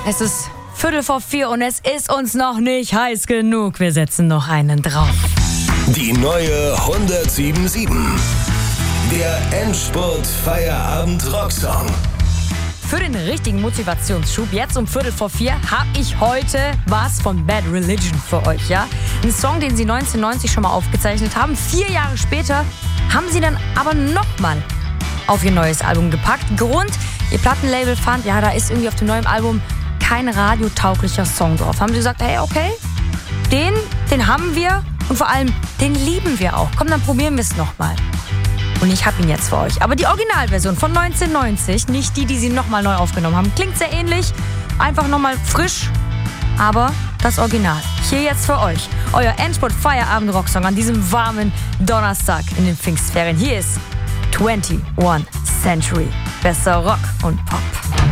Es ist 3:45 und es ist uns noch nicht heiß genug. Wir setzen noch einen drauf. Die neue 107.7. Der Endspurt-Feierabend-Rocksong. Für den richtigen Motivationsschub, jetzt um 3:45, habe ich heute was von Bad Religion für euch, ja? Ein Song, den sie 1990 schon mal aufgezeichnet haben. 4 Jahre später haben sie dann aber nochmal auf ihr neues Album gepackt. Grund, ihr Plattenlabel fand, ja, da ist irgendwie auf dem neuen Album kein radiotauglicher Song drauf. Haben sie gesagt, hey, okay, den haben wir und vor allem, den lieben wir auch. Komm, dann probieren wir es nochmal. Und ich habe ihn jetzt für euch. Aber die Originalversion von 1990, nicht die sie nochmal neu aufgenommen haben. Klingt sehr ähnlich, einfach nochmal frisch, aber das Original. Hier jetzt für euch, euer Endspurt-Feierabend-Rocksong an diesem warmen Donnerstag in den Pfingstferien. Hier ist 21 Century. Besser Rock und Pop.